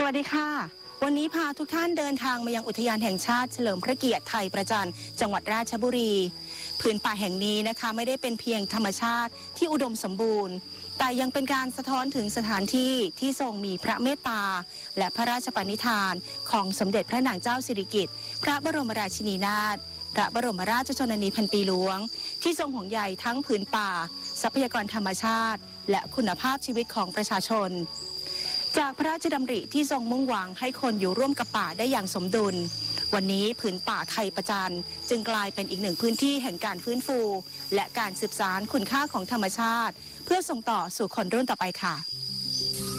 วัสดีค่ะวันนี้พาทุกท่านเดินทางมายังอุทยานแห่งชาติเฉลิมพระเกียรติไทยประจันจังหวัดราชบุรีผืนป่าแห่งนี้นะคะไม่ได้เป็นเพียงธรรมชาติที่อุดมสมบูรณ์แต่ยังเป็นการสะท้อนถึงสถานที่ที่ทรงมีพระเมตตาและพระราชปณิธานของสมเด็จพระนางเจ้าสิริกิติ์พระบรมราชินีนาถพระบรมราชชนนีพันปีหลวงที่ทรงห่วงใยทั้งผืนป่าทรัพยากรธรรมชาติและคุณภาพชีวิตของประชาชนจากพระราชดำริที่ทรงมุ่งหวังให้คนอยู่ร่วมกับป่าได้อย่างสมดุลวันนี้ผืนป่าไทยประจันจึงกลายเป็นอีกหนึ่งพื้นที่แห่งการฟื้นฟูและการสืบสานคุณค่าของธรรมชาติเพื่อส่งต่อสู่คนรุ่นต่อไปค่ะ